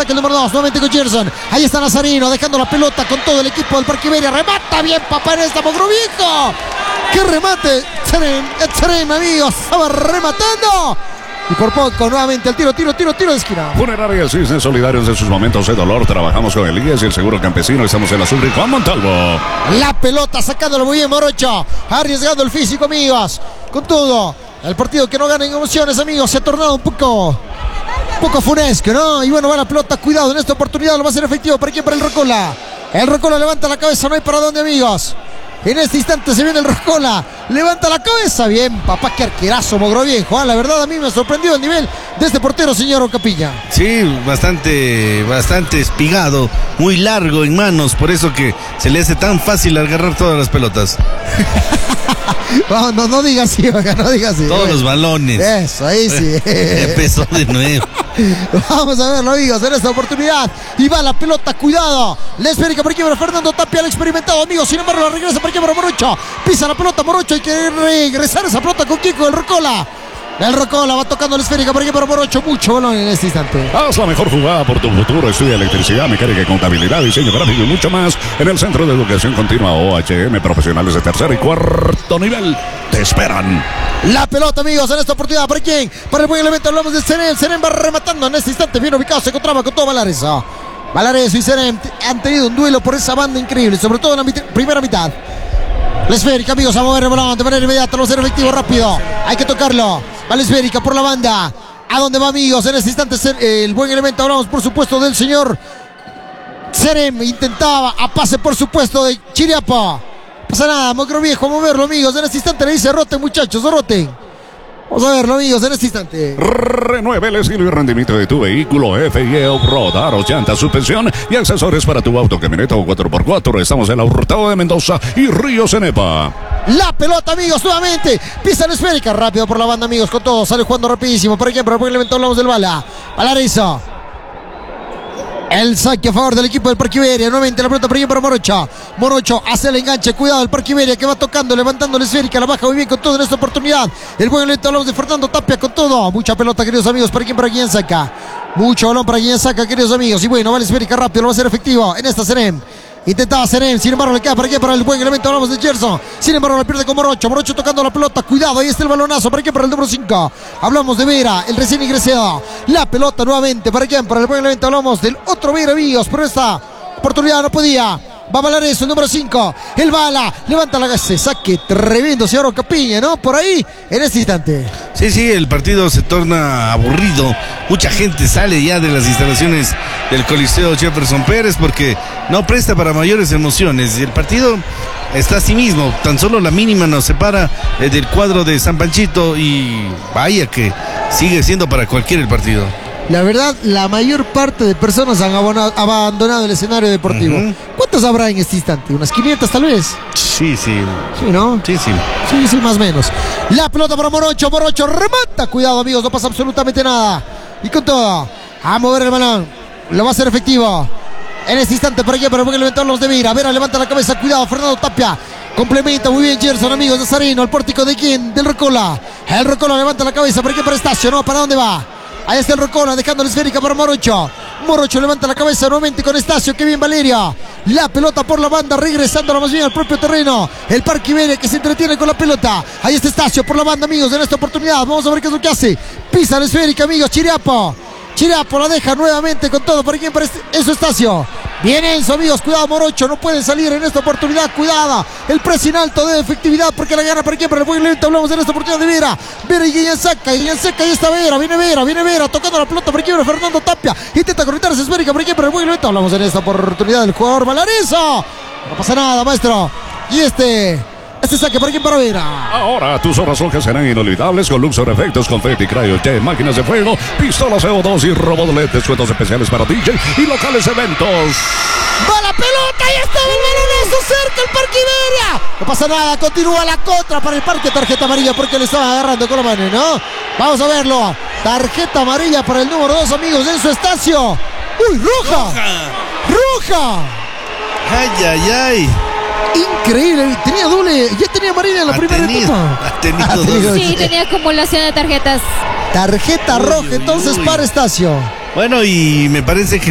saque el número 2, nuevamente con Gerson. Ahí está Nazareno, dejando la pelota con todo el equipo del Parque Iberia. Remata bien, papá, en esta Mogrovico. ¡Qué remate! Extreme, amigos. Estaba rematando. Y por poco, nuevamente el tiro de esquina. Funeraria Cisne, solidarios en sus momentos de dolor. Trabajamos con Elías y el seguro campesino. Estamos en la Sur Juan Montalvo. La pelota sacándolo muy bien Morocho. Arriesgando el físico, amigos. Con todo, el partido que no gana en emociones, amigos. Se ha tornado un poco funesco, ¿no? Y bueno, va la pelota. Cuidado, en esta oportunidad lo va a ser efectivo. ¿Para quién? Para el Rocola. El Rocola levanta la cabeza. No hay para dónde, amigos. En este instante se viene el Rocola. Levanta la cabeza. Bien, papá, qué arquerazo Mogrovejo. La verdad, a mí me ha sorprendido el nivel de este portero, señor Ocapilla. Sí, bastante espigado. Muy largo en manos. Por eso que se le hace tan fácil agarrar todas las pelotas. No digas así, no digas así. Todos los balones. Eso, ahí sí. Empezó de nuevo. Vamos a verlo, amigos, en esta oportunidad. Y va la pelota, cuidado. La esférica por aquí para Fernando Tapia, el experimentado, amigos. Sin embargo, la regresa por aquí para Morocho. Pisa la pelota Morocho. Hay que regresar esa pelota con Kiko, el Rocola. El Rocola va tocando la esférica por aquí para Morocho. Mucho balón en este instante. Haz la mejor jugada por tu futuro. Estudia electricidad, mecánica y contabilidad, diseño gráfico y mucho más en el Centro de Educación Continua OHM. Profesionales de tercer y cuarto nivel te esperan. La pelota, amigos, en esta oportunidad. ¿Para quién? Para el buen elemento. Hablamos de Serem. Serem va rematando en este instante. Bien ubicado. Se encontraba con todo Valareso. Valareso y Serem han tenido un duelo por esa banda increíble. Sobre todo en la primera mitad. La esférica, amigos, a mover el balón de manera inmediata. Lo va a ser efectivo rápido. Hay que tocarlo. Va la esférica por la banda. ¿A dónde va, amigos? En este instante el buen elemento. Hablamos, por supuesto, del señor Serem. Intentaba a pase, por supuesto, de Chiriapa. No pasa nada, Mogrovejo, a moverlo, amigos. En este instante le dice roten, muchachos, roten. Vamos a verlo, amigos, en este instante. Renueve el estilo y rendimiento de tu vehículo. FIE Off-Road, aros, llantas, suspensión y accesorios para tu auto, camioneta o 4x4. Estamos en la Hurtado de Mendoza y Río Cenepa. La pelota, amigos, nuevamente. Pisa la esférica, rápido por la banda, amigos, con todo. Sale jugando rapidísimo. Por ejemplo, por el evento hablamos del Bala. Valareso. El saque a favor del equipo del Parque Iberia. Nuevamente la pelota por aquí para Morocho. Morocho hace el enganche. Cuidado el Parque Iberia que va tocando, levantando la esférica. La baja muy bien con todo en esta oportunidad. El buen lento hablamos de Fernando Tapia con todo. Mucha pelota, queridos amigos. ¿Para quién? Para quien saca. Mucho balón para quien saca, queridos amigos. Y bueno, va la esférica rápido. Lo va a ser efectivo en esta Serem. Intentaba Serem, sin embargo le queda para aquí para el buen elemento. Hablamos de Gerson. Sin embargo la pierde con Morocho. Morocho tocando la pelota. Cuidado, ahí está el balonazo. ¿Para qué? Para el número 5. Hablamos de Vera, el recién ingresado. La pelota nuevamente. ¿Para quién? Para el buen elemento. Hablamos del otro Vera, amigos. Pero esta oportunidad no podía. Va a valer eso, el número 5. El Bala. Levanta la ese saque tremendo, señor Ocapiña, ¿no? Por ahí, en este instante. Sí, el partido se torna aburrido. Mucha gente sale ya de las instalaciones del Coliseo Jefferson Pérez porque no presta para mayores emociones. El partido está a sí mismo. Tan solo la mínima nos separa del cuadro de San Panchito y vaya que sigue siendo para cualquiera el partido. La verdad, la mayor parte de personas han abandonado el escenario deportivo. ¿Cuántos habrá en este instante? ¿Unas 500 tal vez? Sí. Sí, ¿no? Sí. Sí, más o menos. La pelota para Morocho. Morocho remata. Cuidado, amigos, no pasa absolutamente nada. Y con todo, a mover el balón. Lo va a hacer efectivo. En este instante, para allá, para levantar los de Vera. Vera levanta la cabeza. Cuidado, Fernando Tapia. Complementa muy bien Gerson, amigos. Nazareno, el pórtico de quién? Del Rocola. El Rocola levanta la cabeza. ¿Para qué? Para Estacio, ¿no? ¿Para dónde va? Ahí está el Rocola, dejando la esférica para Morocho. Morocho levanta la cabeza nuevamente con Estacio. Que bien Valeria. La pelota por la banda, regresándola más bien al propio terreno. El Parque Iberia que se entretiene con la pelota. Ahí está Estacio por la banda, amigos, en esta oportunidad. Vamos a ver qué es lo que hace. Pisa la esférica, amigos. Chiriapo la deja nuevamente con todo. ¿Para quién? Para eso Estacio. Viene Enzo, amigos, cuidado Morocho, no puede salir en esta oportunidad, cuidado, el pressing alto de efectividad porque la gana para quién, para el buen lento, hablamos en esta oportunidad de Vera, y Guillén saca, ahí está Vera, viene Vera, tocando la pelota para quién, Fernando Tapia, intenta conectar esa esférica para quién, para el buen lento, hablamos en esta oportunidad del jugador Valareso, no pasa nada, maestro, y este saque para quién, para Vera. Ahora tus horas rojas serán inolvidables con Luxor Efectos, confeti, cryojet, máquinas de fuego, pistolas CO2 y robot LED, descuentos especiales para DJ y locales eventos. Va la pelota, ahí está el balonazo cerca el Parque Iberia. No pasa nada, continúa la contra para el Parque, tarjeta amarilla porque le estaba agarrando con la mano, ¿no? Vamos a verlo. Tarjeta amarilla para el número 2, amigos, en su Estacio. ¡Uy, roja! ¡Ay! Increíble, tenía doble, ya tenía amarilla en la primera etapa. Ha tenido dos. Sí, tenía acumulación de tarjetas. Tarjeta roja, entonces para Estacio. Bueno, y me parece que